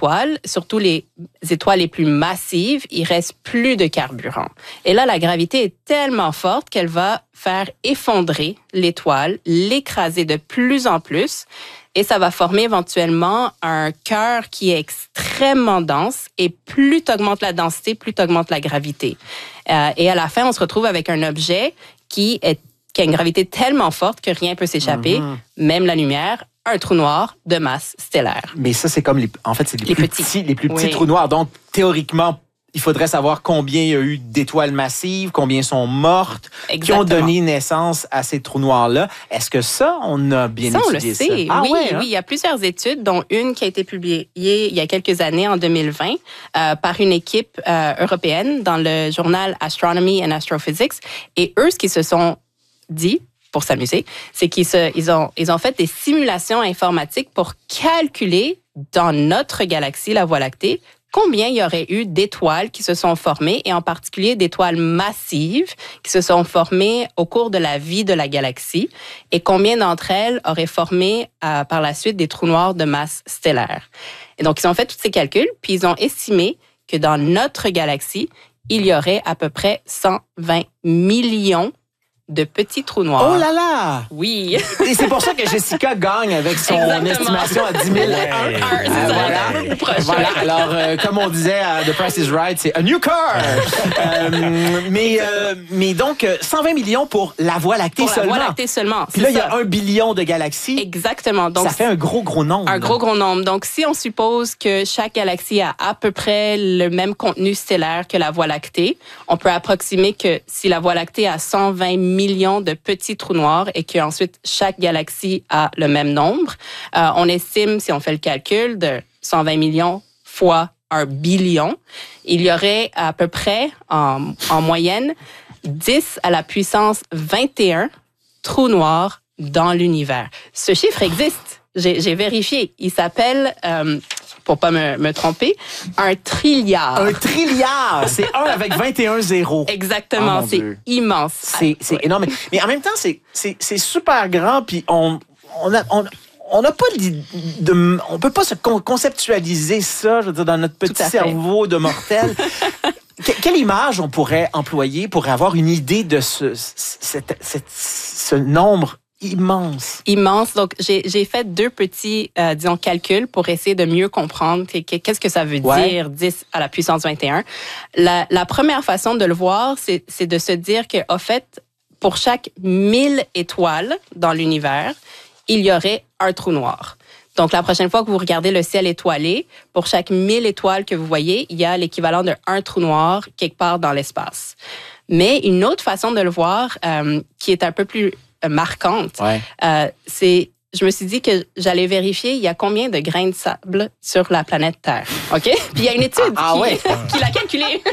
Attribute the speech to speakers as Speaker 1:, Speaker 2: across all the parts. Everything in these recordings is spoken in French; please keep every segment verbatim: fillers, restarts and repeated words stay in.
Speaker 1: étoiles, surtout les étoiles les plus massives, il reste plus de carburant. Et là, la gravité est tellement forte qu'elle va faire effondrer l'étoile, l'écraser de plus en plus. Et ça va former éventuellement un cœur qui est extrêmement dense. Et plus tu augmentes la densité, plus tu augmentes la gravité. Euh, et à la fin, on se retrouve avec un objet qui, est, qui a une gravité tellement forte que rien ne peut s'échapper, mm-hmm. même la lumière, un trou noir de masse stellaire.
Speaker 2: Mais ça, c'est comme les, en fait, c'est les, les plus petits, petits les plus petits
Speaker 1: oui.
Speaker 2: trous noirs. Donc, théoriquement, il faudrait savoir combien il y a eu d'étoiles massives, combien sont mortes, Exactement. Qui ont donné naissance à ces trous noirs-là. Est-ce que ça, on a bien
Speaker 1: ça,
Speaker 2: étudié ça?
Speaker 1: On le sait,
Speaker 2: ah,
Speaker 1: oui,
Speaker 2: ouais, hein?
Speaker 1: oui. Il y a plusieurs études, dont une qui a été publiée il y a quelques années, en deux mille vingt, euh, par une équipe euh, européenne dans le journal Astronomy and Astrophysics. Et eux, ce qu'ils se sont dit, pour s'amuser, c'est qu'ils se, ils ont, ils ont fait des simulations informatiques pour calculer dans notre galaxie, la Voie lactée, combien il y aurait eu d'étoiles qui se sont formées, et en particulier d'étoiles massives qui se sont formées au cours de la vie de la galaxie, et combien d'entre elles auraient formé euh, par la suite des trous noirs de masse stellaire. Et donc, ils ont fait tous ces calculs, puis ils ont estimé que dans notre galaxie, il y aurait à peu près cent vingt millions de petits trous noirs.
Speaker 2: Oh là là!
Speaker 1: Oui.
Speaker 2: Et c'est pour ça que Jessica gagne avec son Exactement. Estimation à dix mille.
Speaker 1: Ouais. Un, un, c'est
Speaker 2: euh,
Speaker 1: ça,
Speaker 2: voilà. voilà. Alors, euh, comme on disait à The Price is Right, c'est a new car! euh, mais, euh, mais donc, cent vingt millions pour la Voie lactée
Speaker 1: pour
Speaker 2: seulement.
Speaker 1: la Voie lactée seulement.
Speaker 2: Puis là, il y a un billion de galaxies.
Speaker 1: Exactement. Donc,
Speaker 2: ça fait un gros, gros nombre.
Speaker 1: Un gros, gros nombre. Donc, si on suppose que chaque galaxie a à peu près le même contenu stellaire que la Voie lactée, on peut approximer que si la Voie lactée a cent vingt millions de petits trous noirs et qu'ensuite chaque galaxie a le même nombre, euh, on estime, si on fait le calcul, de cent vingt millions fois un billion, il y aurait à peu près, en, en moyenne, dix à la puissance vingt et un trous noirs dans l'univers. Ce chiffre existe. J'ai, j'ai vérifié. Il s'appelle, euh, pour pas me, me tromper, un trilliard.
Speaker 2: Un trilliard! C'est un avec vingt et un zéros.
Speaker 1: Exactement. Oh, c'est Dieu. Immense.
Speaker 2: C'est, c'est ouais. énorme. Mais en même temps, c'est, c'est, c'est super grand, puis on, on a... On, On n'a pas de, on peut pas se conceptualiser ça, je veux dire, dans notre petit cerveau de mortel. Quelle image on pourrait employer pour avoir une idée de ce, cette, cette, ce nombre immense?
Speaker 1: Immense. Donc, j'ai, j'ai fait deux petits, euh, disons, calculs pour essayer de mieux comprendre qu'est-ce que ça veut
Speaker 2: ouais.
Speaker 1: dire dix à la puissance vingt et un. La, la première façon de le voir, c'est, c'est de se dire qu'en fait, pour chaque mille étoiles dans l'univers, il y aurait un trou noir. Donc, la prochaine fois que vous regardez le ciel étoilé, pour chaque mille étoiles que vous voyez, il y a l'équivalent d'un trou noir quelque part dans l'espace. Mais une autre façon de le voir, euh, qui est un peu plus marquante,
Speaker 2: ouais.
Speaker 1: euh, c'est, je me suis dit que j'allais vérifier il y a combien de grains de sable sur la planète Terre. OK? Puis il y a une étude
Speaker 2: ah,
Speaker 1: qui,
Speaker 2: ah ouais.
Speaker 1: qui l'a calculé.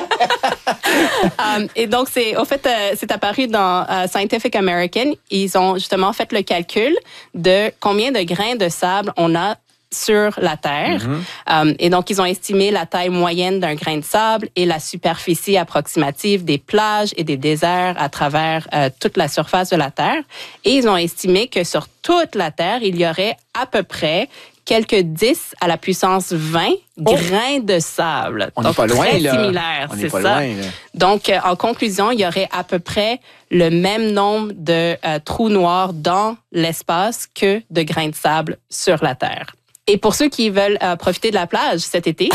Speaker 1: um, et donc, c'est, au fait, euh, c'est apparu dans uh, Scientific American. Ils ont justement fait le calcul de combien de grains de sable on a sur la Terre. Mm-hmm. Um, et donc, ils ont estimé la taille moyenne d'un grain de sable et la superficie approximative des plages et des déserts à travers euh, toute la surface de la Terre. Et ils ont estimé que sur toute la Terre, il y aurait à peu près quelques dix à la puissance vingt oh. grains de sable.
Speaker 2: On
Speaker 1: donc,
Speaker 2: n'est pas loin,
Speaker 1: très
Speaker 2: là.
Speaker 1: similaire,
Speaker 2: On
Speaker 1: c'est
Speaker 2: pas
Speaker 1: ça.
Speaker 2: Loin, là.
Speaker 1: Donc, euh, en conclusion, il y aurait à peu près le même nombre de euh, trous noirs dans l'espace que de grains de sable sur la Terre. Et pour ceux qui veulent euh, profiter de la plage cet été...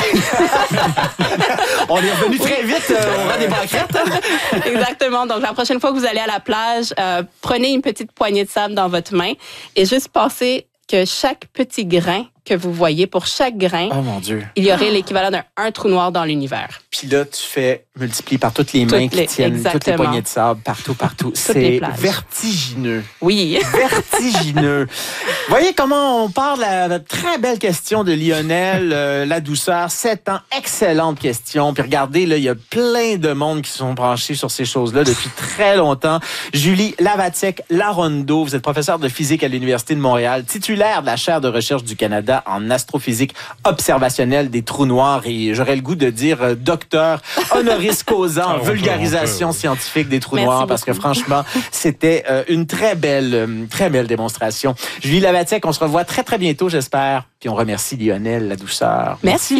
Speaker 2: On est revenu très vite euh, au rang des banquettes.
Speaker 1: Exactement. Donc, la prochaine fois que vous allez à la plage, euh, prenez une petite poignée de sable dans votre main et juste pensez que chaque petit grain que vous voyez, pour chaque grain,
Speaker 2: oh mon Dieu.
Speaker 1: il y aurait l'équivalent d'un un trou noir dans l'univers.
Speaker 2: Puis là, tu fais multiplier par toutes les mains toutes les, qui tiennent exactement. Toutes les poignées de sable, partout, partout. C'est vertigineux.
Speaker 1: Oui.
Speaker 2: Vertigineux. Vous voyez comment on part de la, la très belle question de Lionel, euh, la douceur, sept ans, excellente question. Puis regardez, là, il y a plein de monde qui sont branchés sur ces choses-là depuis très longtemps. Julie Lavatiec-Larondeau, vous êtes professeure de physique à l'Université de Montréal, titulaire de la chaire de recherche du Canada en astrophysique observationnelle des trous noirs et j'aurais le goût de dire euh, docteur honoris causa en vulgarisation scientifique des trous
Speaker 1: Merci
Speaker 2: noirs
Speaker 1: beaucoup.
Speaker 2: Parce que franchement, c'était euh, une très belle, euh, très belle démonstration. Julie Lavatiec, on se revoit très très bientôt, j'espère. Puis on remercie Lionel, la douceur.
Speaker 1: Merci. Merci.